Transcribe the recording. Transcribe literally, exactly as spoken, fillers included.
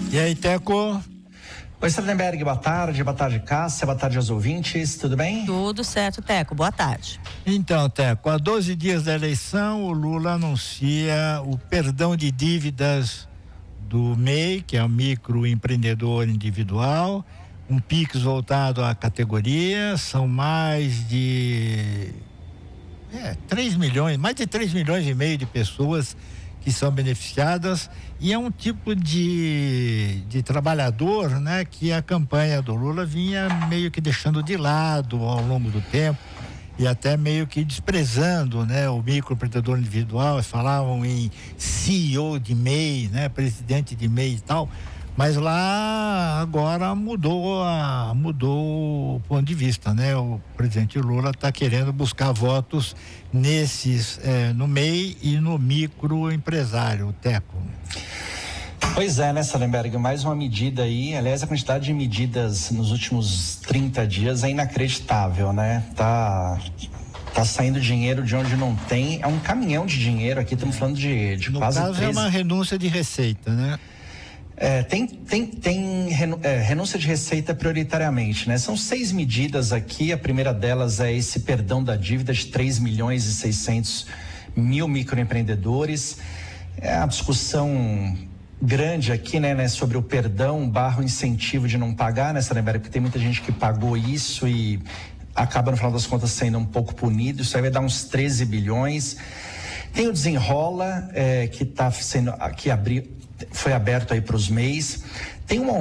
E aí, Teco? Oi, Sardenberg, boa tarde, boa tarde, Cássia, boa tarde aos ouvintes, tudo bem? Tudo certo, Teco, boa tarde. Então, Teco, há doze dias da eleição, o Lula anuncia o perdão de dívidas do M E I, que é o microempreendedor individual, um Pix voltado à categoria, são mais de é, três milhões, mais de três milhões e meio de pessoas que são beneficiadas, e é um tipo de, de trabalhador, né, que a campanha do Lula vinha meio que deixando de lado ao longo do tempo e até meio que desprezando, né, o microempreendedor individual. Falavam em C E O de M E I, né, presidente de M E I e tal, mas lá agora mudou a, mudou o ponto de vista, né? O presidente Lula está querendo buscar votos nesses, eh, no M E I e no microempresário, Teco. Pois é, né, Sardenberg, mais uma medida aí. Aliás, a quantidade de medidas nos últimos trinta dias é inacreditável, né? Tá, tá saindo dinheiro de onde não tem, é um caminhão de dinheiro aqui, estamos falando de, de no quase caso treze... é uma renúncia de receita, né? É, tem, tem, tem renu, é, renúncia de receita prioritariamente, né? São seis medidas aqui. A primeira delas é esse perdão da dívida de três milhões e seiscentos mil microempreendedores. É uma discussão grande aqui, né, né, sobre o perdão barra o incentivo de não pagar, né, Sardenberg? Porque tem muita gente que pagou isso e acaba, no final das contas, sendo um pouco punido. Isso aí vai dar uns treze bilhões. Tem o Desenrola, é, que está sendo, que abriu, foi aberto aí para os M E Is. Tem um